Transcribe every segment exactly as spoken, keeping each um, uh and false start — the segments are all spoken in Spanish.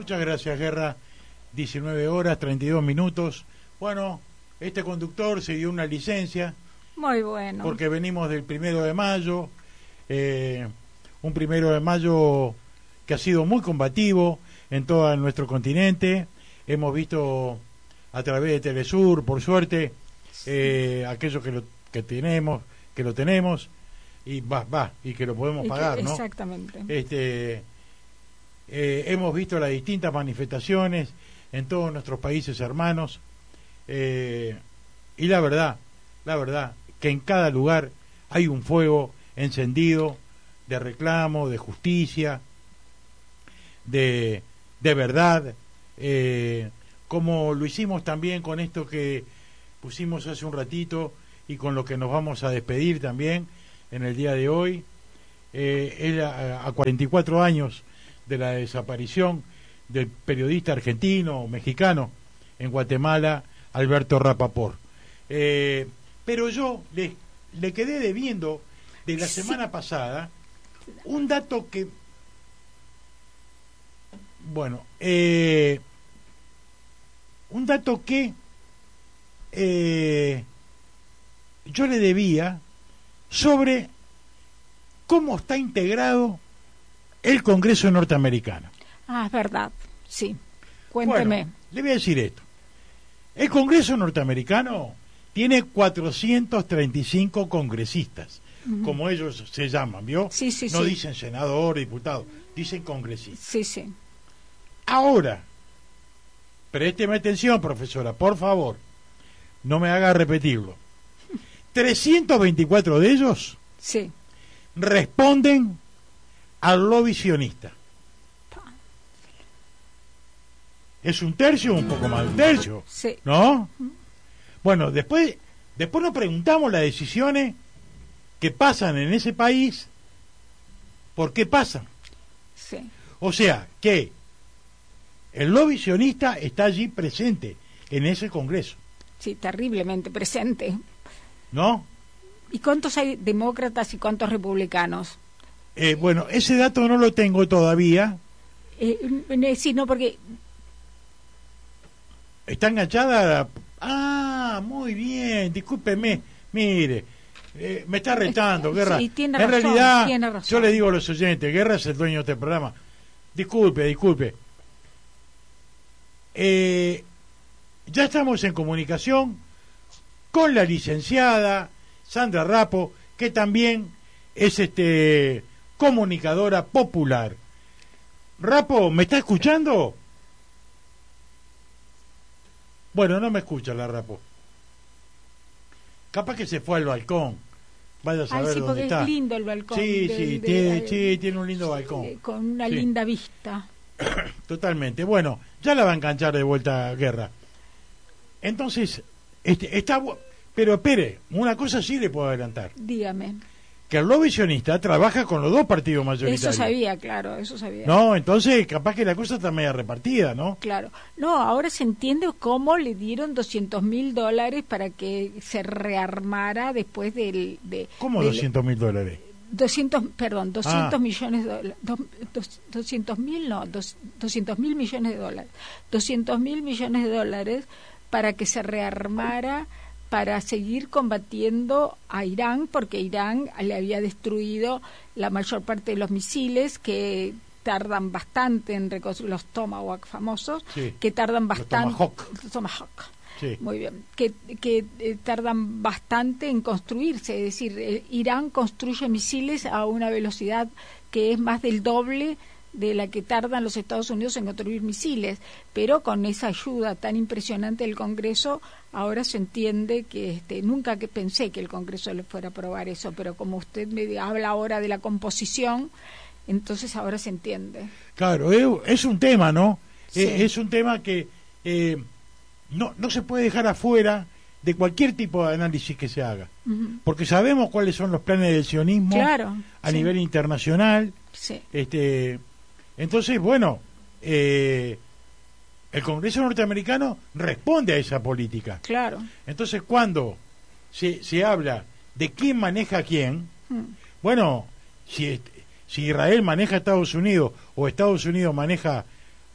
Muchas gracias, Guerra. diecinueve horas, treinta y dos minutos. Bueno, este conductor se dio una licencia. Muy bueno. Porque venimos del primero de mayo, eh, un primero de mayo que ha sido muy combativo en todo nuestro continente. Hemos visto a través de Telesur, por suerte, eh, aquellos que lo que tenemos, que lo tenemos, y va, va, y que lo podemos y pagar, que, ¿no? Exactamente. Este, eh, hemos visto las distintas manifestaciones en todos nuestros países hermanos, eh, y la verdad, la verdad, que en cada lugar hay un fuego encendido de reclamo, de justicia, de, de verdad, eh, como lo hicimos también con esto que pusimos hace un ratito y con lo que nos vamos a despedir también en el día de hoy. Eh, él a, a cuarenta y cuatro años de la desaparición del periodista argentino, mexicano, en Guatemala, Alberto Rapaport. Eh, pero yo le, le quedé debiendo de la semana sí. pasada un dato que, bueno, eh, un dato que eh, yo le debía sobre cómo está integrado el Congreso norteamericano. Ah, es verdad, sí. Cuénteme. Bueno, le voy a decir esto. El Congreso norteamericano tiene cuatrocientos treinta y cinco congresistas, uh-huh. como ellos se llaman, ¿vio? Sí, sí, no sí. dicen senador, diputado, dicen congresistas. Sí, sí. Ahora, présteme atención, profesora, por favor, no me haga repetirlo. trescientos veinticuatro de ellos sí. responden al lobby sionista. Es un tercio, un poco más de un tercio, sí. ¿no? Bueno, después, después nos preguntamos las decisiones que pasan en ese país, ¿por qué pasan? Sí. O sea, que el lobby sionista está allí presente en ese Congreso. Sí, terriblemente presente. ¿No? ¿Y cuántos hay demócratas y cuántos republicanos? Eh, bueno, ese dato no lo tengo todavía. Eh, sí, no, porque... ¿Está enganchada? Ah, muy bien, discúlpeme. Mire, eh, me está retando, Guerra. Sí, tiene en razón, realidad, tiene razón. Yo le digo a los oyentes, Guerra es el dueño de este programa. Disculpe, disculpe. Eh, ya estamos en comunicación con la licenciada Sandra Rapo, que también es este comunicadora popular. Rapo, ¿me está escuchando? Bueno, no me escucha la Rapo. Capaz que se fue al balcón. Vaya a saber Ay, sí, dónde está. Es lindo el balcón. Sí, de, sí, de, tiene, de, sí, tiene un lindo balcón. De, con una sí. linda vista. Totalmente. Bueno, ya la va a enganchar de vuelta a Guerra. Entonces, este, está... Pero espere, una cosa sí le puedo adelantar. Dígame. Que el lobby sionista trabaja con los dos partidos mayoritarios. Eso sabía, claro, eso sabía. No, entonces capaz que la cosa está media repartida, ¿no? Claro. No, ahora se entiende cómo le dieron doscientos mil dólares para que se rearmara después del... De, ¿Cómo del, doscientos mil dólares? doscientos, perdón, doscientos ah. millones de dólares. doscientos mil, no, doscientos mil millones de dólares. doscientos mil millones de dólares para que se rearmara, para seguir combatiendo a Irán, porque Irán le había destruido la mayor parte de los misiles que tardan bastante en reconstruir, los Tomahawk famosos, sí. que tardan bastante... Los Tomahawk. Los Tomahawk. Sí. Muy bien, que, que eh, tardan bastante en construirse, es decir, eh, Irán construye misiles a una velocidad que es más del doble de la que tardan los Estados Unidos en construir misiles, pero con esa ayuda tan impresionante del Congreso, ahora se entiende que este, nunca que pensé que el Congreso le fuera a aprobar eso, pero como usted me habla ahora de la composición, entonces ahora se entiende. Claro, es un tema, ¿no? Sí. Es un tema que eh, no, no se puede dejar afuera de cualquier tipo de análisis que se haga, uh-huh. porque sabemos cuáles son los planes del sionismo claro, a sí. nivel internacional. Sí. Este, entonces, bueno, eh, el Congreso norteamericano responde a esa política. Claro. Entonces, cuando se, se habla de quién maneja a quién, uh-huh. bueno, si, si Israel maneja a Estados Unidos o Estados Unidos maneja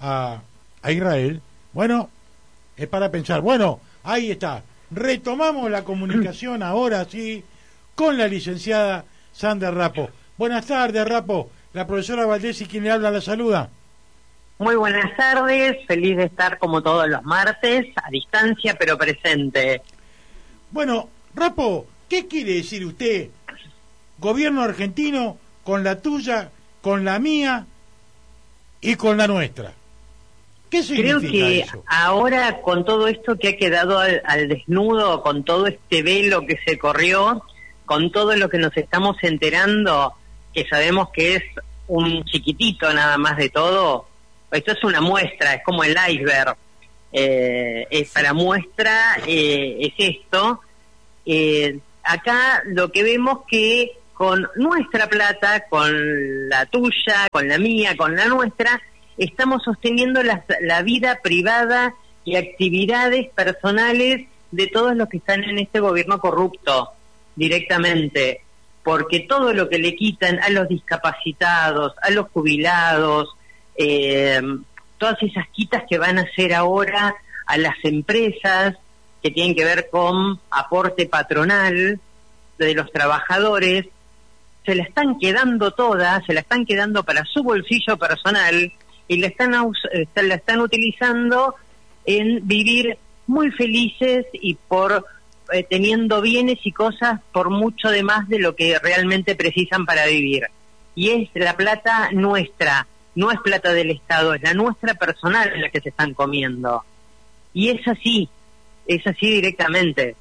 a, a Israel, bueno, es para pensar. Bueno, ahí está. Retomamos la comunicación ahora sí con la licenciada Sandra Rapo. Buenas tardes, Rapo. La profesora Valdés y quien le habla la saluda. Muy buenas tardes, feliz de estar como todos los martes, a distancia pero presente. Bueno, Rapo, ¿qué quiere decir usted? Gobierno argentino con la tuya, con la mía y con la nuestra. ¿Qué significa Creo que eso? ahora con todo esto que ha quedado al, al desnudo, con todo este velo que se corrió, con todo lo que nos estamos enterando, que sabemos que es un chiquitito nada más de todo, esto es una muestra, es como el iceberg, eh, es para muestra, eh, es esto. Eh, acá lo que vemos que con nuestra plata, con la tuya, con la mía, con la nuestra, estamos sosteniendo la, la vida privada y actividades personales de todos los que están en este gobierno corrupto, directamente, porque todo lo que le quitan a los discapacitados, a los jubilados, eh, todas esas quitas que van a hacer ahora a las empresas que tienen que ver con aporte patronal de los trabajadores, se la están quedando todas, se la están quedando para su bolsillo personal y la están, la están utilizando en vivir muy felices y por eh, teniendo bienes y cosas por mucho de más de lo que realmente precisan para vivir. Y es la plata nuestra, no es plata del Estado, es la nuestra personal la que se están comiendo. Y es así, es así directamente.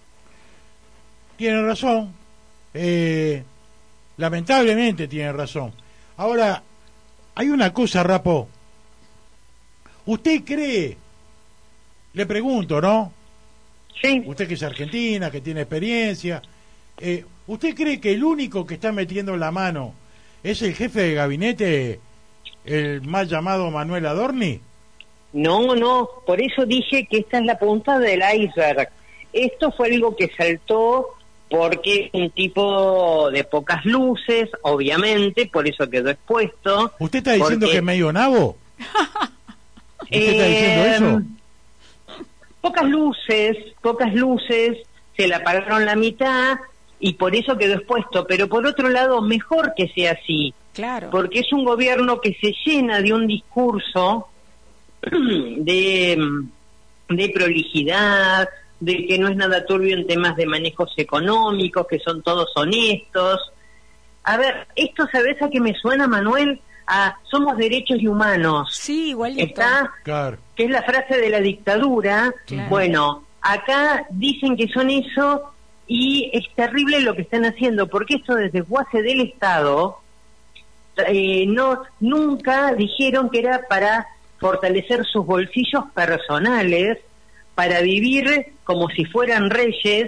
Tiene razón, eh, lamentablemente tiene razón. Ahora, hay una cosa, Rapo. ¿Usted cree, le pregunto, ¿no? Sí. Usted que es argentina, que tiene experiencia, eh, ¿usted cree que el único que está metiendo la mano es el jefe de gabinete, el mal llamado Manuel Adorni? No, no, por eso dije que esta es la punta del iceberg. Esto fue algo que saltó porque es un tipo de pocas luces, obviamente, por eso quedó expuesto. ¿Usted está diciendo porque, que es medio nabo? ¿Usted eh, está diciendo eso? Pocas luces, pocas luces, se le apagaron la mitad y por eso quedó expuesto. Pero por otro lado, mejor que sea así. Claro. Porque es un gobierno que se llena de un discurso de, de prolijidad, de que no es nada turbio en temas de manejos económicos, que son todos honestos. A ver, esto, ¿sabes a qué me suena, Manuel? A somos derechos y humanos. Sí, igualito. ¿Está? Claro. Que es la frase de la dictadura. Claro. Bueno, acá dicen que son eso y es terrible lo que están haciendo, porque esto desde base del Estado, eh, no, nunca dijeron que era para fortalecer sus bolsillos personales, para vivir como si fueran reyes,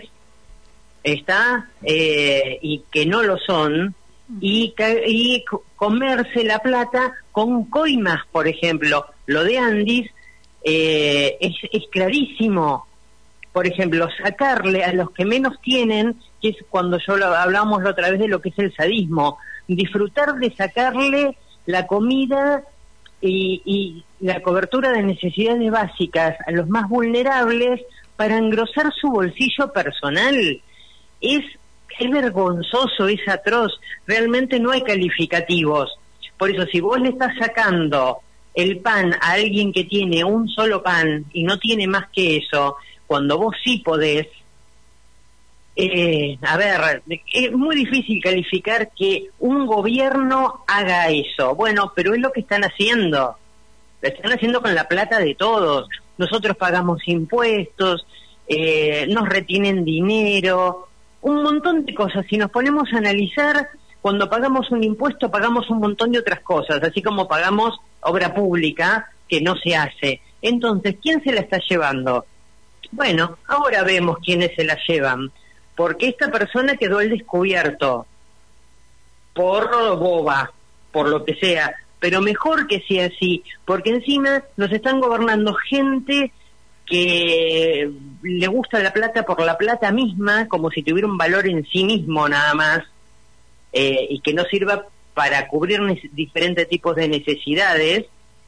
está, eh, y que no lo son, y, y comerse la plata con coimas, por ejemplo. Lo de Andis eh, es, es clarísimo. Por ejemplo, sacarle a los que menos tienen, que es cuando yo lo, hablamos la otra vez de lo que es el sadismo, disfrutar de sacarle la comida y, y la cobertura de necesidades básicas a los más vulnerables para engrosar su bolsillo personal. Es, es vergonzoso, es atroz, realmente no hay calificativos. Por eso, si vos le estás sacando el pan a alguien que tiene un solo pan y no tiene más que eso, cuando vos sí podés, eh, a ver, es muy difícil calificar que un gobierno haga eso. Bueno, pero es lo que están haciendo. Lo están haciendo con la plata de todos. Nosotros pagamos impuestos, eh, nos retienen dinero, un montón de cosas. Si nos ponemos a analizar, cuando pagamos un impuesto pagamos un montón de otras cosas, así como pagamos obra pública que no se hace. Entonces, ¿quién se la está llevando? Bueno, ahora vemos quiénes se la llevan, porque esta persona quedó al descubierto por boba, por lo que sea, pero mejor que sea así, porque encima nos están gobernando gente que le gusta la plata por la plata misma, como si tuviera un valor en sí mismo nada más, eh, y que no sirva para cubrir diferentes tipos de necesidades,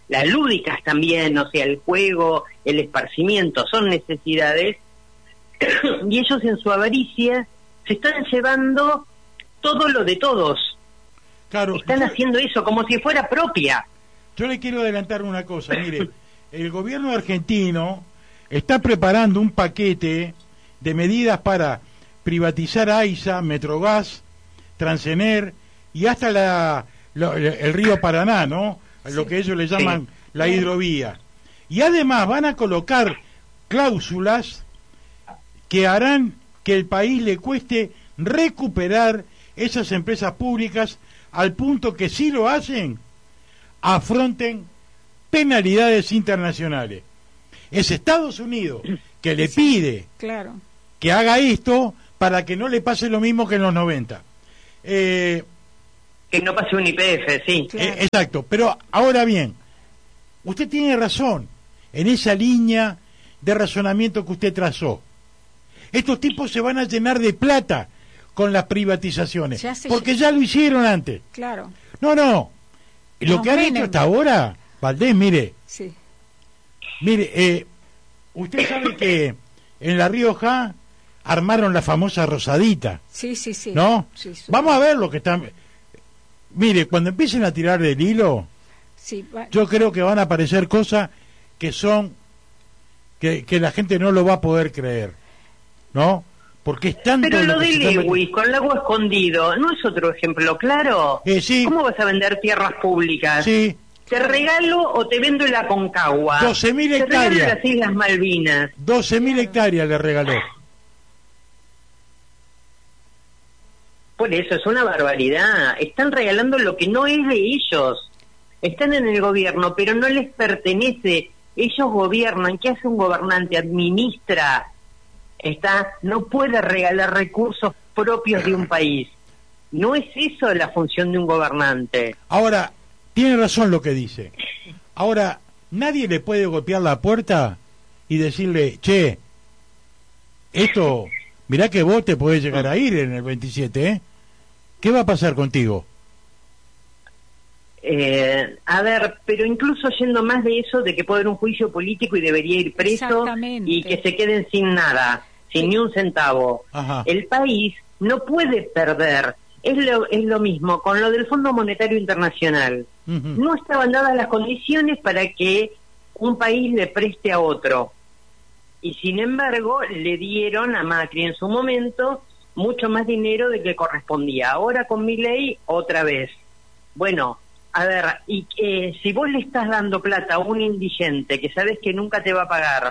las lúdicas también, o sea, el juego, el esparcimiento, son necesidades, y ellos en su avaricia se están llevando todo lo de todos. Claro, están yo, haciendo eso como si fuera propia. Yo le quiero adelantar una cosa, mire, el gobierno argentino está preparando un paquete de medidas para privatizar AISA, Metrogas, Transener y hasta la, lo, el río Paraná, ¿no? Sí. Lo que ellos le llaman sí. la hidrovía. Y además van a colocar cláusulas que harán que el país le cueste recuperar esas empresas públicas, al punto que si lo hacen, afronten penalidades internacionales. Es Estados Unidos que le pide claro. que haga esto para que no le pase lo mismo que en los noventa. Eh, que no pase un I P F, sí. Claro. Eh, exacto, pero ahora bien, usted tiene razón en esa línea de razonamiento que usted trazó. Estos tipos se van a llenar de plata con las privatizaciones, ya porque ya lo hicieron antes. Claro. No, no, lo Nos que han hecho hasta ahora, Valdés, mire, sí. mire, eh, usted sabe que en La Rioja armaron la famosa Rosadita. Sí, sí, sí. ¿No? Sí, sí. Vamos a ver lo que están... Mire, cuando empiecen a tirar del hilo, sí, va... yo creo que van a aparecer cosas que son... Que, que la gente no lo va a poder creer, ¿no? Porque es tanto... Pero lo, lo de Lewis, está... con el lago escondido, ¿no es otro ejemplo claro? Eh, sí. ¿Cómo vas a vender tierras públicas? Sí. ¿Te regalo o te vendo el Aconcagua? doce mil hectáreas. Te regalo las Islas Malvinas. doce mil hectáreas le regaló. Por eso es una barbaridad. Están regalando lo que no es de ellos. Están en el gobierno, pero no les pertenece. Ellos gobiernan. ¿Qué hace un gobernante? Administra. Está, no puede regalar recursos propios de un país. No es eso la función de un gobernante. Ahora, tiene razón lo que dice. Ahora, nadie le puede golpear la puerta y decirle, che, esto, mirá que vos te podés llegar a ir en el veintisiete, ¿eh? ¿Qué va a pasar contigo? Eh, a ver, pero incluso yendo más de eso, de que puede haber un juicio político y debería ir preso y que se queden sin nada, sin sí. ni un centavo. Ajá. El país no puede perder. Es lo, es lo mismo con lo del Fondo Monetario Internacional. Uh-huh. No estaban dadas las condiciones para que un país le preste a otro. Y sin embargo, le dieron a Macri en su momento mucho más dinero de que correspondía. Ahora con Milei, otra vez. Bueno, a ver, y eh, si vos le estás dando plata a un indigente que sabes que nunca te va a pagar,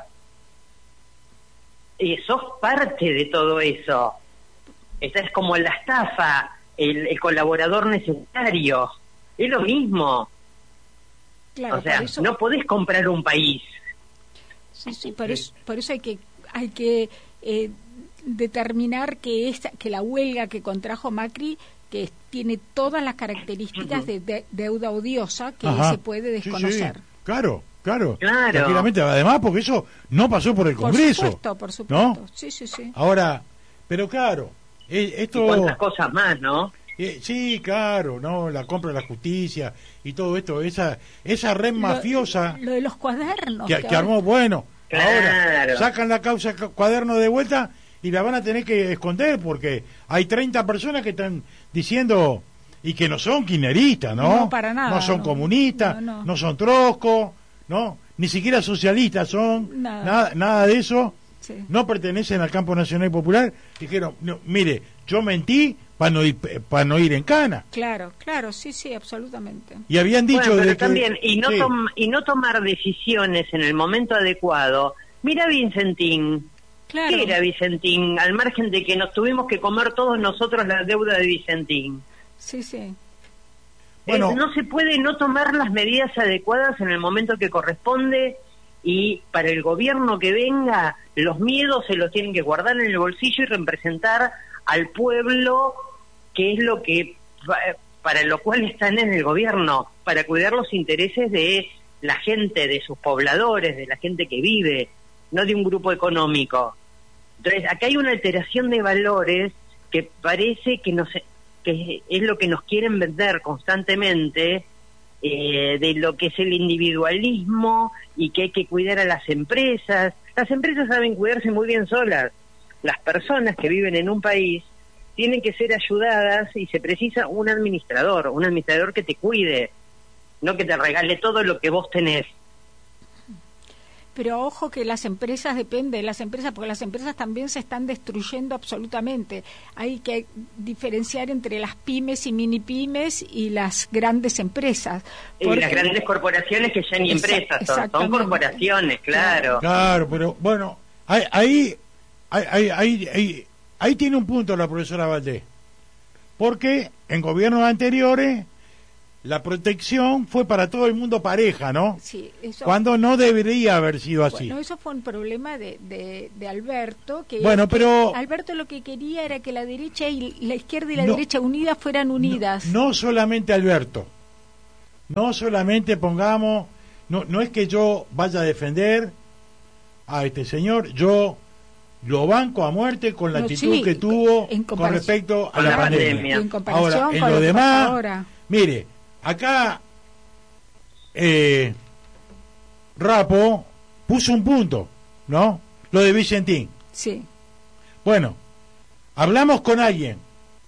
eh, sos parte de todo eso. Esta es como la estafa, el, el colaborador necesario. Es lo mismo. Claro, o sea, eso... no podés comprar un país. Sí, sí, por eso, por eso hay que hay que eh, determinar que esta, que la huelga que contrajo Macri, que tiene todas las características de, de deuda odiosa que Ajá. se puede desconocer. Sí, sí. Claro, claro. Claro. Tranquilamente, además, porque eso no pasó por el Congreso. Por supuesto, por supuesto. ¿No? Sí, sí, sí. Ahora, pero claro, eh, esto... Y cuántas cosas más, ¿no? Eh, sí, claro, no, la compra de la justicia y todo esto, esa esa red lo, mafiosa lo de los cuadernos que, que, que armó, bueno, claro. ahora sacan la causa cuaderno de vuelta y la van a tener que esconder porque hay treinta personas que están diciendo y que no son kirchneristas, ¿no? No, para nada. No son no. comunistas, no, no. no son troscos, ¿no? Ni siquiera socialistas son, nada, nada, nada de eso. Sí. No pertenecen al campo nacional y popular. Dijeron, no, mire, yo mentí para no ir para no ir en cana. Claro, claro, sí, sí, absolutamente. Y habían dicho bueno, pero de también que, y no sí. tom, y no tomar decisiones en el momento adecuado. Mira Vicentín. Claro. ¿Qué era Vicentín? Al margen de que nos tuvimos que comer todos nosotros la deuda de Vicentín. Sí, sí. Bueno, eh, no se puede no tomar las medidas adecuadas en el momento que corresponde, y para el gobierno que venga los miedos se los tienen que guardar en el bolsillo y representar al pueblo, que es lo que para lo cual están en el gobierno, para cuidar los intereses de la gente, de sus pobladores, de la gente que vive, no de un grupo económico. Entonces, acá hay una alteración de valores que parece que nos que es lo que nos quieren vender constantemente, eh, de lo que es el individualismo y que hay que cuidar a las empresas. Las empresas saben cuidarse muy bien solas. Las personas que viven en un país tienen que ser ayudadas y se precisa un administrador, un administrador que te cuide, no que te regale todo lo que vos tenés. Pero ojo que las empresas, depende de las empresas, porque las empresas también se están destruyendo absolutamente. Hay que diferenciar entre las pymes y mini pymes y las grandes empresas. Porque... Y las grandes corporaciones que ya ni empresas son, son corporaciones, claro. Claro, pero bueno, ahí, ahí, ahí, ahí, ahí, ahí tiene un punto la profesora Valdés. Porque en gobiernos anteriores la protección fue para todo el mundo pareja, ¿no? Sí, eso... Cuando no debería haber sido así. Bueno, eso fue un problema de, de, de Alberto. Que bueno, pero... Que Alberto lo que quería era que la derecha y la izquierda y la no, derecha unidas fueran unidas. No, no solamente Alberto. No solamente pongamos... No, no es que yo vaya a defender a este señor, yo lo banco a muerte con la no, actitud sí, que tuvo con respecto a la, la pandemia. pandemia. En comparación ahora, en con lo demás, ahora. Mire... Acá eh, Rapo puso un punto, ¿no? Lo de Vicentín. Sí. Bueno, hablamos con alguien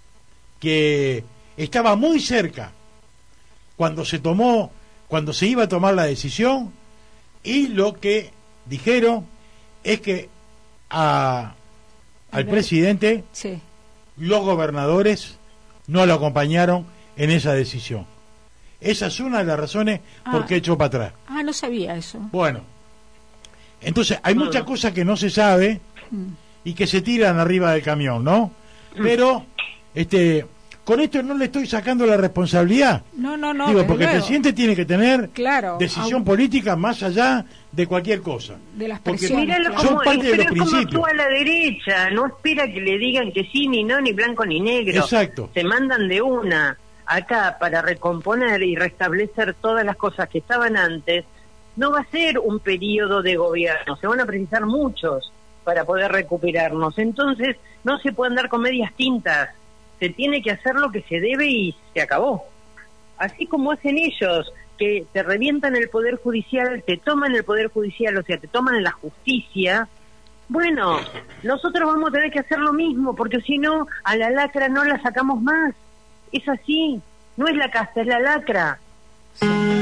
que estaba muy cerca cuando se tomó, cuando se iba a tomar la decisión, y lo que dijeron es que a, al ver, presidente, sí, los gobernadores no lo acompañaron en esa decisión. Esa es una de las razones ah, por qué echó para atrás. Ah, no sabía eso. Bueno, entonces hay muchas cosas que no se sabe y que se tiran arriba del camión, ¿no? Pero, este, con esto no le estoy sacando la responsabilidad. No, no, no. Digo, porque luego. El presidente tiene que tener claro, decisión aun... política más allá de cualquier cosa. De las presiones. Porque claro. son como, parte de los principios. Pero es como actúa la derecha, no espera que le digan que sí, ni no, ni blanco, ni negro. Exacto. Se mandan de una. Acá, para recomponer y restablecer todas las cosas que estaban antes, no va a ser un periodo de gobierno, se van a precisar muchos para poder recuperarnos. Entonces, no se puede andar con medias tintas, se tiene que hacer lo que se debe y se acabó. Así como hacen ellos, que te revientan el Poder Judicial, te toman el Poder Judicial, o sea, te toman la justicia. Bueno, nosotros vamos a tener que hacer lo mismo, porque si no, a la lacra no la sacamos más. Es así, no es la casta, es la lacra.